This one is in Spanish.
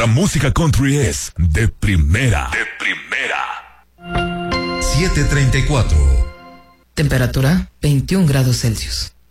nuestra música country es de primera. De primera. 7:34. Temperatura 21 grados Celsius.